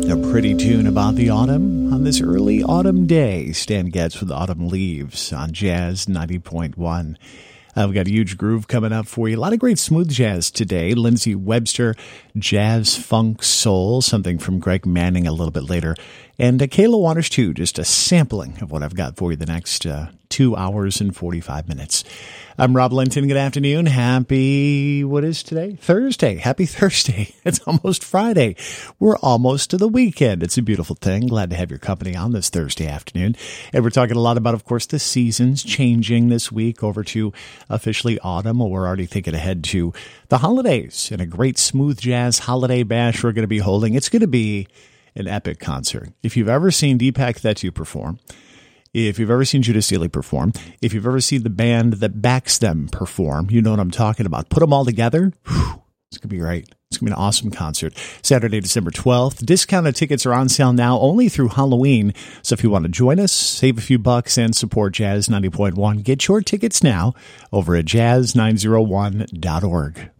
A pretty tune about the autumn on this early autumn day. Stan Getz with Autumn Leaves on Jazz 90.1. We've got a huge groove coming up for you. A lot of great smooth jazz today. Lindsey Webster, jazz, funk, soul, something from Greg Manning a little bit later. And Kayla Waters, too, just a sampling of what I've got for you the next 2 hours and 45 minutes. I'm Rob Linton. Good afternoon. Happy, what is today? Thursday. Happy Thursday. It's almost Friday. We're almost to the weekend. It's a beautiful thing. Glad to have your company on this Thursday afternoon. And we're talking a lot about, of course, the seasons changing this week over to officially autumn. We're already thinking ahead to the holidays and a great smooth jazz holiday bash we're going to be holding. It's going to be an epic concert. If you've ever seen Deepak Thetu perform, if you've ever seen Judah Sealy perform, if you've ever seen the band that backs them perform, you know what I'm talking about. Put them all together. Whew, it's going to be great. It's going to be an awesome concert. Saturday, December 12th. Discounted tickets are on sale now only through Halloween. So if you want to join us, save a few bucks and support Jazz 90.1, get your tickets now over at jazz901.org.